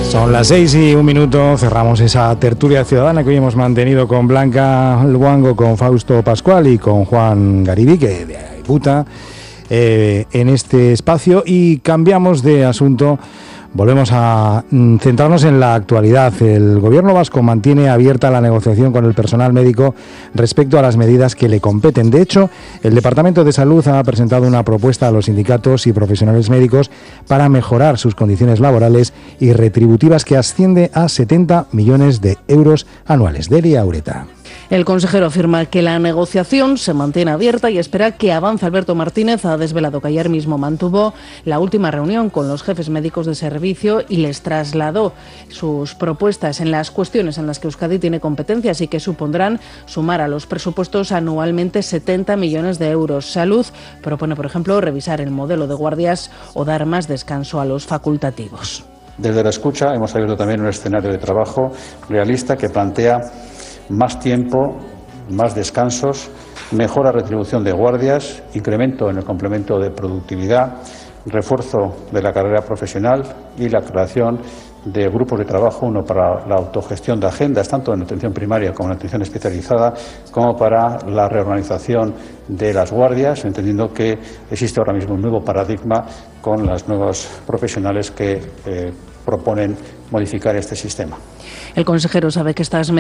Son las 6:01, cerramos esa tertulia ciudadana que hoy hemos mantenido con Blanca Luango, con Fausto Pascual y con Juan Garibí, que de Aiputa, en este espacio, y cambiamos de asunto. Volvemos a centrarnos en la actualidad. El gobierno vasco mantiene abierta la negociación con el personal médico respecto a las medidas que le competen. De hecho, el Departamento de Salud ha presentado una propuesta a los sindicatos y profesionales médicos para mejorar sus condiciones laborales y retributivas que asciende a 70 millones de euros anuales. Delia Ureta. El consejero afirma que la negociación se mantiene abierta y espera que avance. Alberto Martínez ha desvelado que ayer mismo mantuvo la última reunión con los jefes médicos de servicio y les trasladó sus propuestas en las cuestiones en las que Euskadi tiene competencias y que supondrán sumar a los presupuestos anualmente 70 millones de euros. Salud propone, por ejemplo, revisar el modelo de guardias o dar más descanso a los facultativos. Desde la escucha hemos abierto también un escenario de trabajo realista que plantea más tiempo, más descansos, mejora retribución de guardias, incremento en el complemento de productividad, refuerzo de la carrera profesional y la creación de grupos de trabajo, uno para la autogestión de agendas, tanto en atención primaria como en atención especializada, como para la reorganización de las guardias, entendiendo que existe ahora mismo un nuevo paradigma con los nuevos profesionales que proponen modificar este sistema. El consejero sabe que estas